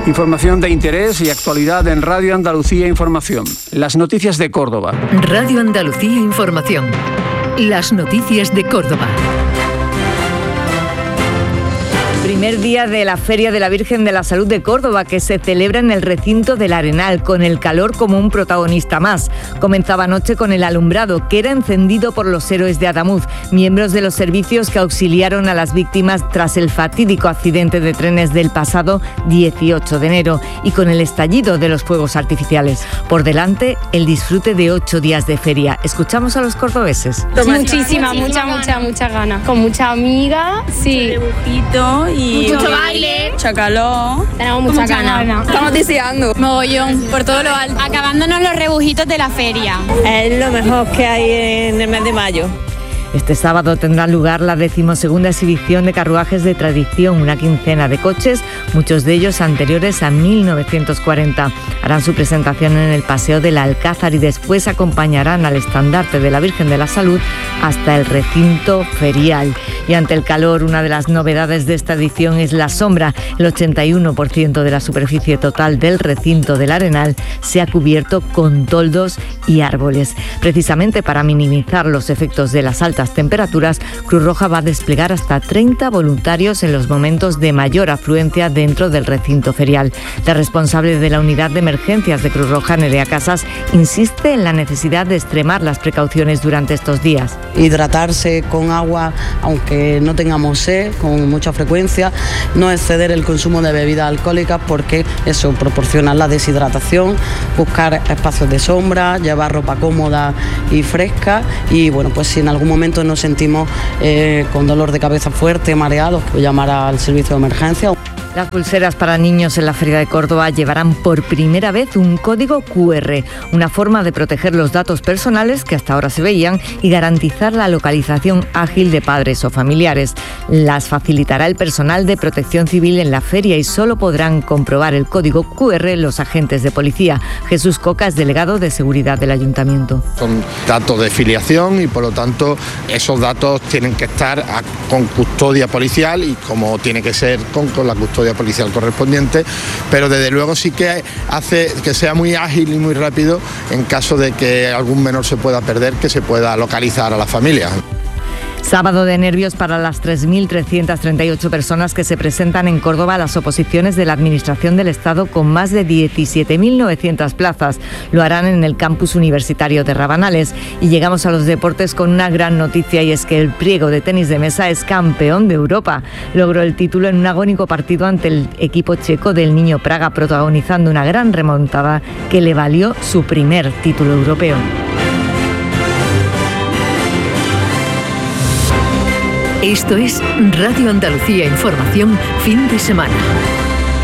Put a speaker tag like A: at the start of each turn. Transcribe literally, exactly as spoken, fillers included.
A: Información de interés y actualidad en Radio Andalucía Información. Las noticias de Córdoba.
B: Radio Andalucía Información. Las noticias de Córdoba.
C: Primer día de la Feria de la Virgen de la Salud de Córdoba, que se celebra en el recinto del Arenal, con el calor como un protagonista más. Comenzaba anoche con el alumbrado, que era encendido por los héroes de Adamuz, miembros de los servicios que auxiliaron a las víctimas tras el fatídico accidente de trenes del pasado dieciocho de enero, y con el estallido de los fuegos artificiales. Por delante, el disfrute de ocho días de feria. Escuchamos a los cordobeses.
D: Muchísima, mucha, mucha, mucha ganas. Con mucha amiga, sí.
E: Rebujito y
D: mucho baile,
E: mucha calor.
D: Tenemos mucha, mucha ganas. Gana.
E: Estamos deseando.
D: Mogollón, por todo lo alto. Acabándonos los rebujitos de la feria.
E: Es lo mejor que hay en el mes de mayo.
C: Este sábado tendrá lugar la decimosegunda exhibición de carruajes de tradición, una quincena de coches, muchos de ellos anteriores a mil novecientos cuarenta. Harán su presentación en el Paseo del Alcázar y después acompañarán al estandarte de la Virgen de la Salud hasta el recinto ferial. Y ante el calor, una de las novedades de esta edición es la sombra. El ochenta y uno por ciento de la superficie total del recinto del Arenal se ha cubierto con toldos y árboles. Precisamente para minimizar los efectos de las altas temperaturas, Cruz Roja va a desplegar hasta treinta voluntarios en los momentos de mayor afluencia dentro del recinto ferial. La responsable de la unidad de emergencias de Cruz Roja, Nerea Casas, insiste en la necesidad de extremar las precauciones durante estos días.
F: Hidratarse con agua, aunque no tengamos sed, con mucha frecuencia, no exceder el consumo de bebidas alcohólicas porque eso proporciona la deshidratación, buscar espacios de sombra, llevar ropa cómoda y fresca y bueno, pues si en algún momento nos sentimos eh, con dolor de cabeza fuerte, mareados, pues llamar al servicio de emergencia.
C: Las pulseras para niños en la Feria de Córdoba llevarán por primera vez un código cu erre, una forma de proteger los datos personales que hasta ahora se veían y garantizar la localización ágil de padres o familiares. Las facilitará el personal de Protección Civil en la feria y solo podrán comprobar el código cu erre los agentes de policía. Jesús Coca es delegado de Seguridad del Ayuntamiento.
G: Son datos de filiación y por lo tanto esos datos tienen que estar a, con custodia policial y como tiene que ser con, con la custodia policial correspondiente, pero desde luego sí que hace que sea muy ágil y muy rápido en caso de que algún menor se pueda perder, que se pueda localizar a la familia.
C: Sábado de nervios para las tres mil trescientas treinta y ocho personas que se presentan en Córdoba a las oposiciones de la Administración del Estado con más de diecisiete mil novecientas plazas. Lo harán en el campus universitario de Rabanales. Y llegamos a los deportes con una gran noticia, y es que el Priego de tenis de mesa es campeón de Europa. Logró el título en un agónico partido ante el equipo checo del Niño Praga, protagonizando una gran remontada que le valió su primer título europeo.
B: Esto es Radio Andalucía Información, fin de semana.